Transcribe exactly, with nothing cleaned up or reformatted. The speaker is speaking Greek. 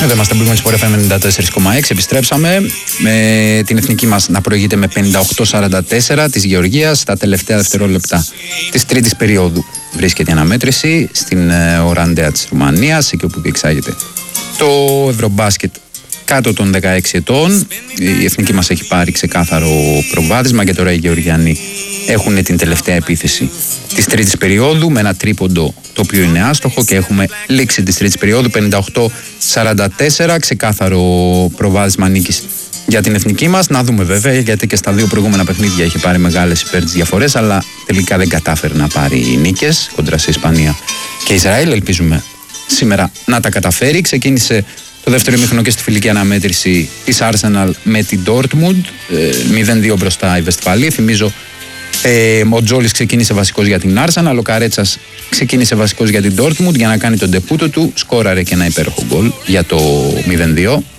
Εδώ είμαστε στην Sport εφ εμ ενενήντα τέσσερα κόμμα έξι. Επιστρέψαμε με την εθνική μας να προηγείται με πενήντα οκτώ σαράντα τέσσερα της Γεωργίας στα τελευταία δευτερόλεπτα της τρίτης περίοδου. Βρίσκεται η αναμέτρηση στην Οράντεα της Ρουμανίας, εκεί όπου διεξάγεται το Ευρωμπάσκετ κάτω των δεκαέξι ετών. Η εθνική μας έχει πάρει ξεκάθαρο προβάδισμα και τώρα οι Γεωργιανοί έχουν την τελευταία επίθεση της τρίτης περίοδου με ένα τρίποντο το οποίο είναι άστοχο και έχουμε λήξη της τρίτης περίοδου πενήντα οκτώ σαράντα τέσσερα, ξεκάθαρο προβάδισμα νίκης για την εθνική μας. Να δούμε βέβαια, γιατί και στα δύο προηγούμενα παιχνίδια είχε πάρει μεγάλες υπέρ τις διαφορές, αλλά τελικά δεν κατάφερε να πάρει νίκες κόντρα σε Ισπανία και Ισραήλ. Ελπίζουμε σήμερα να τα καταφέρει. Ξεκίνησε το δεύτερο ημίχρονο και στη φιλική αναμέτρηση της Arsenal με την Dortmund, μηδέν δύο μπροστά η Βεστφαλή. Θυμίζω ε, ο Τζόλης ξεκίνησε βασικός για την Arsenal, ο Καρέτσας ξεκίνησε βασικός για την Dortmund για να κάνει τον ντεπούτο του, σκόραρε και ένα υπέροχο γκολ για το μηδέν δύο.